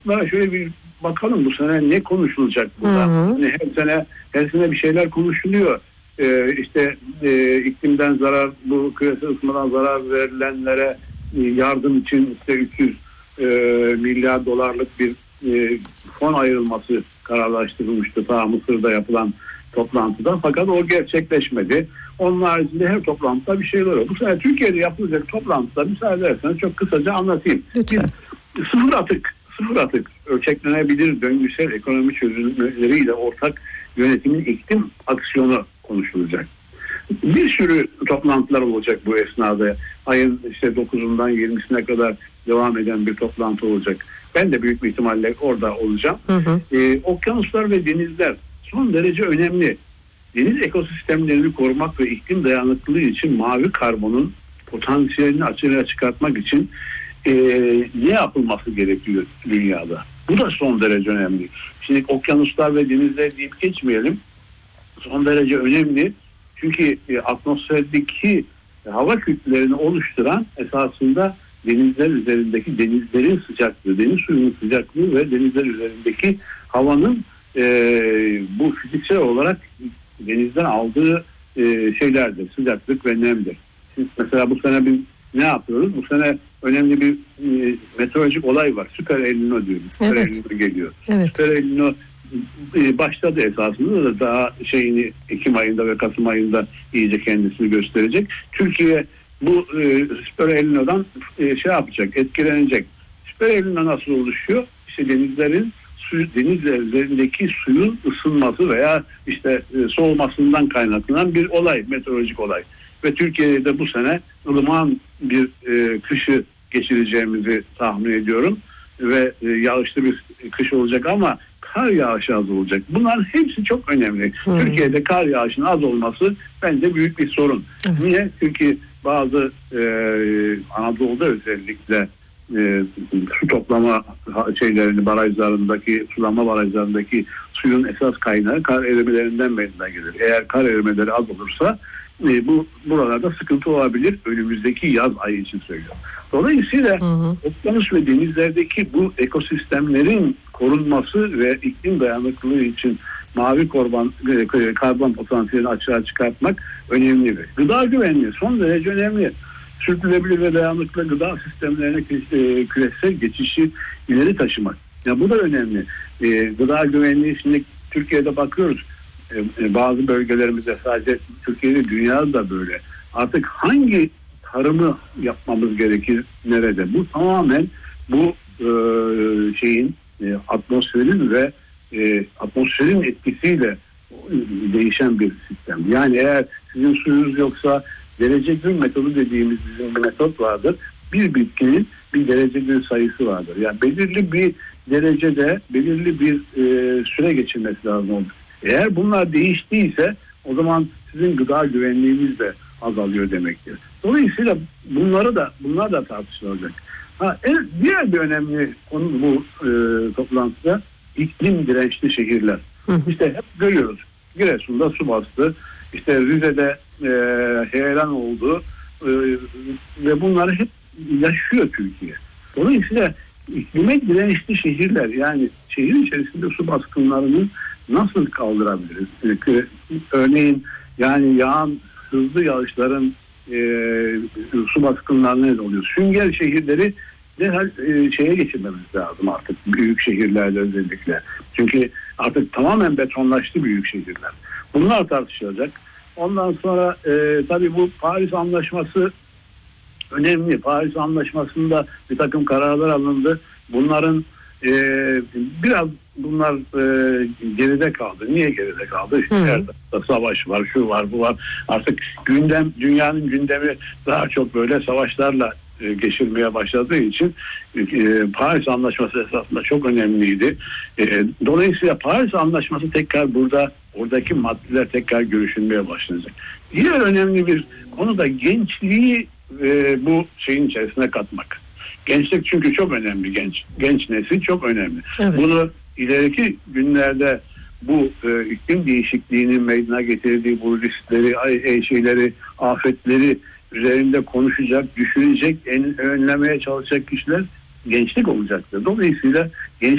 şöyle bir bakalım bu sene ne konuşulacak burada. Yani her sene bir şeyler konuşuluyor. İşte iklimden zarar, bu küresel ısınmadan zarar verilenlere yardım için işte 300 milyar dolarlık bir fon ayrılması kararlaştırılmıştı ta Mısır'da yapılan toplantıda, fakat o gerçekleşmedi. Onun haricinde her toplantıda bir şeyler oluyor. Bu sene Türkiye'de yapılacak toplantıda müsaade ederseniz çok kısaca anlatayım. Sıfır atık ölçeklenebilir döngüsel ekonomi çözümleriyle ortak yönetimin iklim aksiyonu konuşulacak. Bir sürü toplantılar olacak bu esnada. Ayın işte 9'undan 20'sine kadar devam eden bir toplantı olacak. Ben de büyük bir ihtimalle orada olacağım. Okyanuslar ve denizler son derece önemli. Deniz ekosistemlerini korumak ve iklim dayanıklılığı için mavi karbonun potansiyelini açığa çıkartmak için ne yapılması gerekiyor dünyada? Bu da son derece önemli. Şimdi okyanuslar ve denizler deyip geçmeyelim. Son derece önemli. Çünkü atmosferdeki hava kütlelerini oluşturan esasında denizler üzerindeki denizlerin sıcaklığı, deniz suyunun sıcaklığı ve denizler üzerindeki havanın bu fiziksel olarak denizden aldığı şeylerdir. Sıcaklık ve nemdir. Şimdi mesela bu sene biz ne yapıyoruz? Bu sene önemli bir meteorolojik olay var. Süper El Niño diyoruz. Süper El Niño geliyor. Süper El Niño başladı esasında da daha Ekim ayında ve Kasım ayında iyice kendisini gösterecek. Türkiye bu Süper El Niño'dan yapacak, etkilenecek. Süper El Niño nasıl oluşuyor? İşte denizler üzerindeki suyun ısınması veya soğumasından kaynaklanan bir olay, meteorolojik olay. Ve Türkiye'de bu sene ılıman bir kışı geçireceğimizi tahmin ediyorum. Ve yağışlı bir kış olacak ama kar yağışı az olacak. Bunların hepsi çok önemli. Türkiye'de kar yağışının az olması bence büyük bir sorun. Evet. Niye? Çünkü bazı Anadolu'da özellikle su toplama barajlarındaki, sulama barajlarındaki suyun esas kaynağı kar erimelerinden meydana gelir. Eğer kar erimeleri az olursa buralarda sıkıntı olabilir. Önümüzdeki yaz ayı için söylüyorum. Dolayısıyla okyanus ve denizlerdeki bu ekosistemlerin korunması ve iklim dayanıklılığı için mavi karbon potansiyelini açığa çıkartmak önemli. Gıda güvenliği son derece önemli. Sürdürülebilir ve dayanıklı gıda sistemlerine küresel geçişi ileri taşımak. Ya bu da önemli. Gıda güvenliği, şimdi Türkiye'de bakıyoruz. Bazı bölgelerimizde, sadece Türkiye'de, dünyada da böyle. Artık hangi tarımı yapmamız gerekir, nerede? Bu tamamen bu atmosferin ve atmosferin etkisiyle değişen bir sistem. Yani eğer sizin suyunuz yoksa derece gün metodu dediğimiz bizim bir metot vardır. Bir bitkinin bir derece gün sayısı vardır. Yani belirli bir derecede belirli bir süre geçirmesi lazım olur. Eğer bunlar değiştiyse o zaman sizin gıda güvenliğiniz de azalıyor demektir. Dolayısıyla bunlar da tartışılacak. Diğer bir önemli konu bu toplantıda iklim dirençli şehirler. İşte hep görüyoruz. Giresun'da su bastı. İşte Rize'de heyelan oldu. Ve bunları hep yaşıyor Türkiye. Dolayısıyla iklime dirençli şehirler, yani şehir içerisinde su baskınlarını nasıl kaldırabiliriz? Örneğin yani yağan hızlı yağışların su baskınlarına ne oluyor? Sünger şehirleri derhal geçirmemiz lazım artık, büyük şehirlerde özellikle. Çünkü artık tamamen betonlaştı büyük şehirler. Bunlar tartışılacak. Ondan sonra tabii bu Paris Anlaşması önemli. Paris Anlaşması'nda bir takım kararlar alındı. Bunların biraz geride kaldı. Niye geride kaldı? İşte her tarafta savaş var, şu var, bu var. Artık dünyanın gündemi daha çok böyle savaşlarla geçirmeye başladığı için Paris Anlaşması esasında çok önemliydi. Dolayısıyla Paris Anlaşması tekrar oradaki maddeler tekrar görüşülmeye başlanacak. Diğer önemli bir konu da gençliği bu şeyin içerisine katmak. Gençlik çünkü çok önemli, genç nesil çok önemli. Evet. Bunu ileriki günlerde bu iklim değişikliğinin meydana getirdiği bu riskleri, afetleri üzerinde konuşacak, düşünecek, önlemeye çalışacak kişiler gençlik olacaktır. Dolayısıyla gençlik